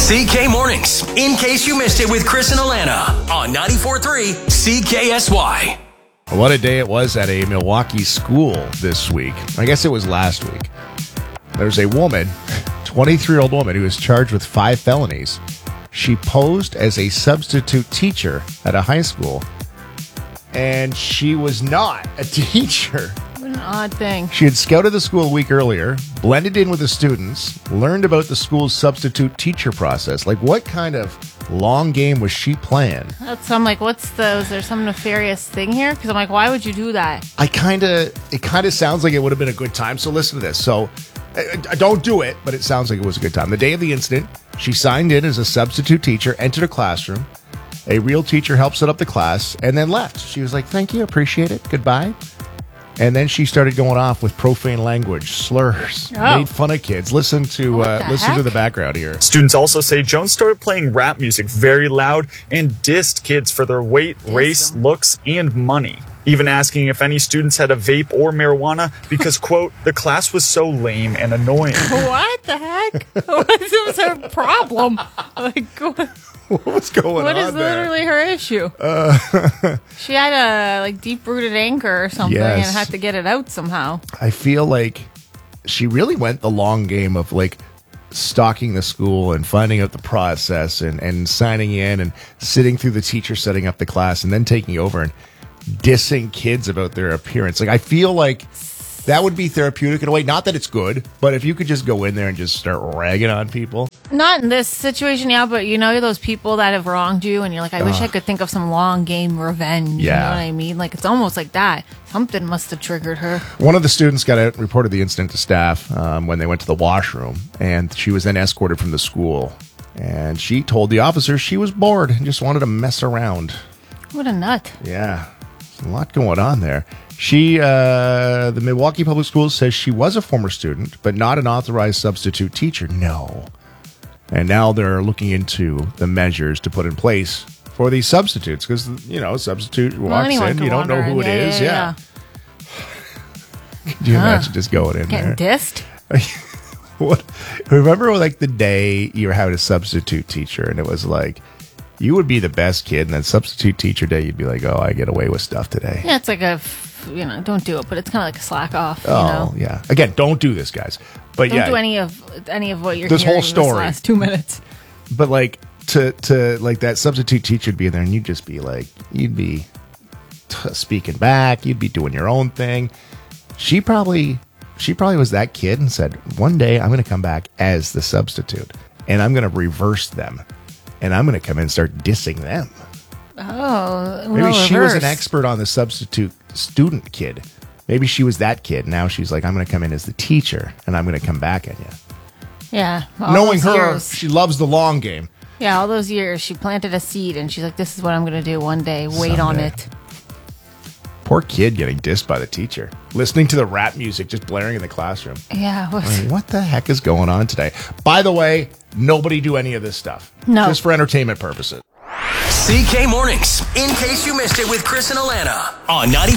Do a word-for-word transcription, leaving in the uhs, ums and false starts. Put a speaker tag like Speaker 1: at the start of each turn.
Speaker 1: C K Mornings, in case you missed it with Chris and Alana on ninety-four point three C K S Y.
Speaker 2: What a day it was at a Milwaukee school this week. I guess it was last week. There's a woman, twenty-three-year-old woman, who is charged with five felonies. She posed as a substitute teacher at a high school, and she was not a teacher.
Speaker 3: What an odd thing.
Speaker 2: She had scouted the school a week earlier, blended in with the students, learned about the school's substitute teacher process. Like, what kind of long game was she playing?
Speaker 3: That's, I'm like, what's the, is there some nefarious thing here? Because I'm like, why would you do that?
Speaker 2: I kind of, it kind of sounds like it would have been a good time. So listen to this. So I, I don't do it, but it sounds like it was a good time. The day of the incident, she signed in as a substitute teacher, entered a classroom. A real teacher helped set up the class and then left. She was like, thank you, appreciate it, goodbye. And then she started going off with profane language, slurs,
Speaker 3: Oh.
Speaker 2: made fun of kids. Listen to
Speaker 3: What
Speaker 2: uh,
Speaker 3: the
Speaker 2: listen to
Speaker 3: heck?
Speaker 2: the background here.
Speaker 4: Students also say Jones started playing rap music very loud and dissed kids for their weight, race,
Speaker 3: them.
Speaker 4: looks, and money. Even asking if any students had a vape or marijuana because, quote, the class was so lame and annoying.
Speaker 3: What the heck? What is her problem? Like, what,
Speaker 2: What was going
Speaker 3: what
Speaker 2: on
Speaker 3: is
Speaker 2: there?
Speaker 3: literally her issue? She had a like deep-rooted anger or something
Speaker 2: Yes.
Speaker 3: and had to get it out somehow.
Speaker 2: I feel like she really went the long game of like stalking the school and finding out the process and, and signing in and sitting through the teacher setting up the class and then taking over and dissing kids about their appearance. Like, I feel like that would be therapeutic in a way. Not that it's good, but if you could just go in there and just start ragging on people.
Speaker 3: Not in this situation, yeah, but you know those people that have wronged you and you're like, I wish I could think of some long game revenge. You
Speaker 2: Yeah.
Speaker 3: know what I mean? Like, it's almost like that. Something must have triggered her.
Speaker 2: One of the students got out and reported the incident to staff um, when they went to the washroom, and she was then escorted from the school. And she told the officers she was bored and just wanted to mess around.
Speaker 3: What a nut.
Speaker 2: Yeah, there's a lot going on there. She, uh, the Milwaukee Public Schools says she was a former student, but not an authorized substitute teacher. No. And now they're looking into the measures to put in place for these substitutes because, you know, a substitute walks
Speaker 3: anyone
Speaker 2: in,
Speaker 3: can
Speaker 2: you don't know
Speaker 3: wander
Speaker 2: who
Speaker 3: in.
Speaker 2: it
Speaker 3: Yeah,
Speaker 2: is.
Speaker 3: yeah,
Speaker 2: Yeah.
Speaker 3: yeah.
Speaker 2: Can you
Speaker 3: Huh.
Speaker 2: imagine just going in
Speaker 3: Getting
Speaker 2: there?
Speaker 3: dissed?
Speaker 2: What? Remember, like, the day you were having a substitute teacher and it was like, you would be the best kid, and then substitute teacher day, you'd be like, oh, I get away with stuff today.
Speaker 3: Yeah, it's like a, f- you know, don't do it, but it's kind of like a slack off, you
Speaker 2: Oh,
Speaker 3: know?
Speaker 2: yeah. Again, don't do this, guys. But
Speaker 3: Don't
Speaker 2: yeah,
Speaker 3: do any of any of what you're
Speaker 2: This whole
Speaker 3: hearing
Speaker 2: story.
Speaker 3: This last two minutes.
Speaker 2: but like to to like that substitute teacher would be in there, and you'd just be like, you'd be t- speaking back, you'd be doing your own thing. She probably she probably was that kid and said, one day I'm going to come back as the substitute, and I'm going to reverse them, and I'm going to come in and start dissing them.
Speaker 3: Oh,
Speaker 2: Maybe
Speaker 3: no,
Speaker 2: she was an
Speaker 3: reverse.
Speaker 2: expert on the substitute student kid. Maybe she was that kid. Now she's like, I'm going to come in as the teacher, and I'm going to come back at you.
Speaker 3: Yeah. all
Speaker 2: Knowing
Speaker 3: those
Speaker 2: her,
Speaker 3: years.
Speaker 2: she loves the long game.
Speaker 3: Yeah, all those years, she planted a seed, and she's like, this is what I'm going to do one day. Wait on
Speaker 2: Someday.
Speaker 3: it.
Speaker 2: Poor kid getting dissed by the teacher. Listening to the rap music just blaring in the classroom.
Speaker 3: Yeah. what-
Speaker 2: I mean, what the heck is going on today? By the way, nobody do any of this stuff.
Speaker 3: No.
Speaker 2: Just for entertainment purposes.
Speaker 1: C K Mornings, in case you missed it with Chris and Alana on ninety-four.